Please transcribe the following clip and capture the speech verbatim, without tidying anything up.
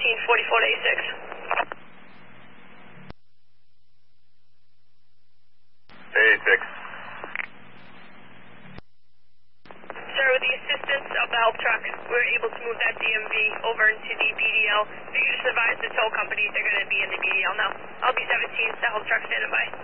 seventeen forty-four to eighty-six. eighty-six. Sir, with the assistance of the help truck, we were able to move that D M V over into the B D L. So you just advise the tow company they're going to be in the B D L now. I'll be seventeen, the help truck standing by.